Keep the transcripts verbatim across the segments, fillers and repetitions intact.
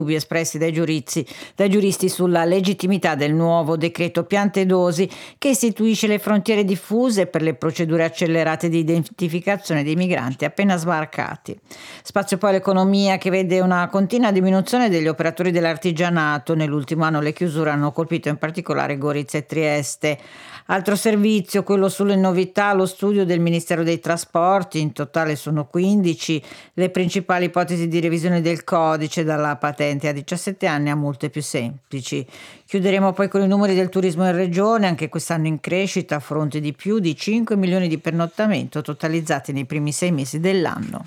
dubbi espressi dai giuristi, dai giuristi sulla legittimità del nuovo decreto Piantedosi che istituisce le frontiere diffuse per le procedure accelerate di identificazione dei migranti appena sbarcati. Spazio poi all'economia, che vede una continua diminuzione degli operatori dell'artigianato. Nell'ultimo anno le chiusure hanno colpito in particolare Gorizia e Trieste. Altro servizio, quello sulle novità, lo studio del Ministero dei Trasporti. In totale sono quindici le principali ipotesi di revisione del codice, dalla patente a diciassette anni a multe più semplici. Chiuderemo poi con i numeri del turismo in regione, anche quest'anno in crescita a fronte di più di cinque milioni di pernottamento totalizzati nei primi sei mesi dell'anno.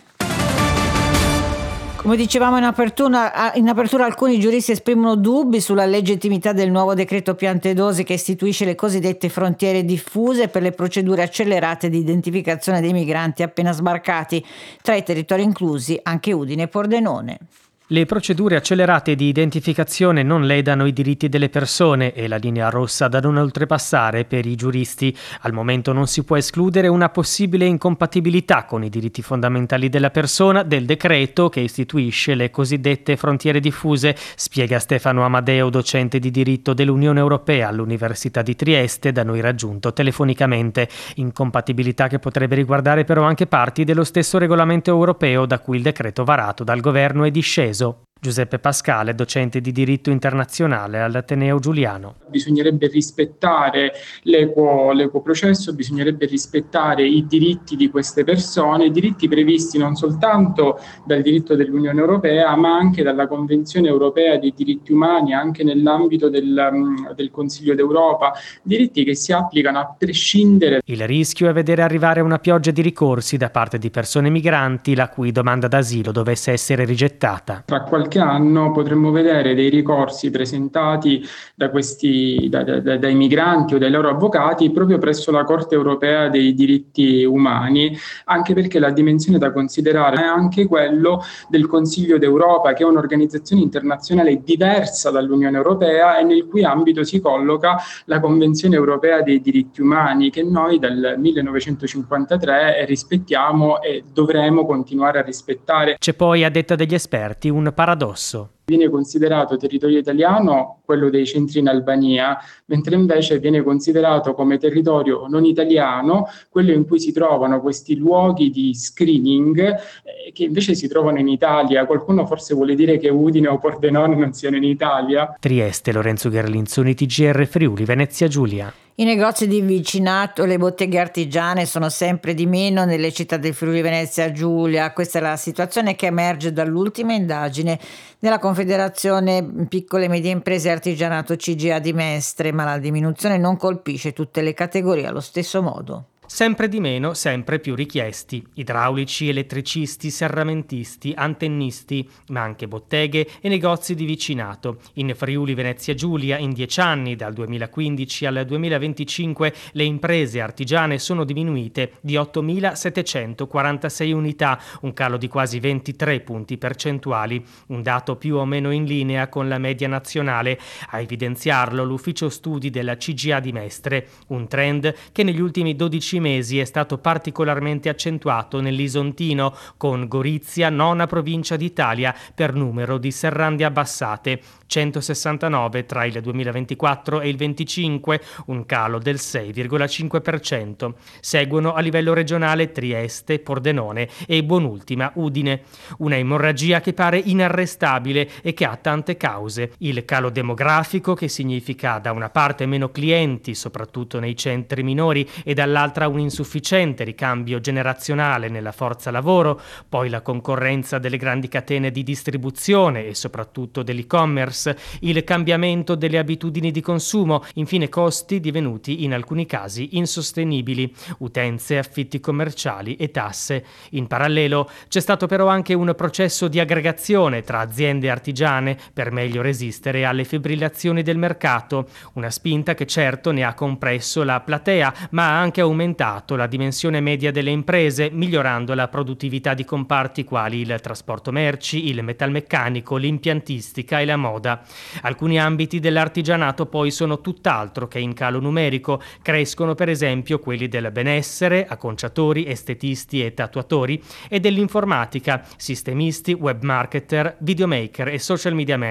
Come dicevamo in apertura, in apertura, alcuni giuristi esprimono dubbi sulla legittimità del nuovo decreto Piantedosi che istituisce le cosiddette frontiere diffuse per le procedure accelerate di identificazione dei migranti appena sbarcati, tra i territori inclusi anche Udine e Pordenone. Le procedure accelerate di identificazione non ledano i diritti delle persone e la linea rossa da non oltrepassare per i giuristi. Al momento non si può escludere una possibile incompatibilità con i diritti fondamentali della persona del decreto che istituisce le cosiddette frontiere diffuse, spiega Stefano Amadeo, docente di diritto dell'Unione Europea all'Università di Trieste, da noi raggiunto telefonicamente. Incompatibilità che potrebbe riguardare però anche parti dello stesso regolamento europeo da cui il decreto varato dal governo è disceso. Giuseppe Pascale, docente di diritto internazionale all'Ateneo Giuliano. Bisognerebbe rispettare l'equo, l'equo processo, bisognerebbe rispettare i diritti di queste persone, i diritti previsti non soltanto dal diritto dell'Unione Europea, ma anche dalla Convenzione Europea dei diritti umani, anche nell'ambito del, del Consiglio d'Europa, diritti che si applicano a prescindere. Il rischio è vedere arrivare una pioggia di ricorsi da parte di persone migranti la cui domanda d'asilo dovesse essere rigettata. Tra qualche anno potremmo vedere dei ricorsi presentati da questi, da, da, dai migranti o dai loro avvocati proprio presso la Corte Europea dei diritti umani, anche perché la dimensione da considerare è anche quello del Consiglio d'Europa, che è un'organizzazione internazionale diversa dall'Unione Europea e nel cui ambito si colloca la Convenzione Europea dei diritti umani, che noi dal millenovecentocinquantatré rispettiamo e dovremo continuare a rispettare. C'è poi, a detta degli esperti, un paradosso. Viene considerato territorio italiano quello dei centri in Albania, mentre invece viene considerato come territorio non italiano quello in cui si trovano questi luoghi di screening eh, che invece si trovano in Italia. Qualcuno forse vuole dire che Udine o Pordenone non siano in Italia. Trieste, Lorenzo Gherlinzoni, T G R Friuli, Venezia Giulia. I negozi di vicinato, le botteghe artigiane sono sempre di meno nelle città del Friuli Venezia Giulia. Questa è la situazione che emerge dall'ultima indagine della Confederazione Piccole e Medie Imprese e Artigianato C G A di Mestre, ma la diminuzione non colpisce tutte le categorie allo stesso modo. Sempre di meno, sempre più richiesti. Idraulici, elettricisti, serramentisti, antennisti, ma anche botteghe e negozi di vicinato. In Friuli Venezia Giulia, in dieci anni, dal duemilaquindici al duemilaventicinque, le imprese artigiane sono diminuite di ottomilasettecentoquarantasei unità, un calo di quasi ventitré punti percentuali, un dato più o meno in linea con la media nazionale. A evidenziarlo l'ufficio studi della C G A di Mestre, un trend che negli ultimi dodici mesi è stato particolarmente accentuato nell'Isontino, con Gorizia nona provincia d'Italia per numero di serrande abbassate, centosessantanove tra il duemilaventiquattro e il venticinque, un calo del sei virgola cinque per cento. Seguono a livello regionale Trieste, Pordenone e buonultima Udine. Una emorragia che pare inarrestabile e che ha tante cause. Il calo demografico, che significa da una parte meno clienti, soprattutto nei centri minori, e dall'altra un insufficiente ricambio generazionale nella forza lavoro, poi la concorrenza delle grandi catene di distribuzione e soprattutto dell'e-commerce, il cambiamento delle abitudini di consumo, infine costi divenuti in alcuni casi insostenibili, utenze, affitti commerciali e tasse. In parallelo c'è stato però anche un processo di aggregazione tra aziende artigiane per meglio resistere alle fibrillazioni del mercato, una spinta che certo ne ha compresso la platea, ma ha anche aumentato la dimensione media delle imprese, migliorando la produttività di comparti quali il trasporto merci, il metalmeccanico, l'impiantistica e la moda. Alcuni ambiti dell'artigianato poi sono tutt'altro che in calo numerico. Crescono per esempio quelli del benessere, acconciatori, estetisti e tatuatori, e dell'informatica, sistemisti, webmarketer, videomaker e social media manager.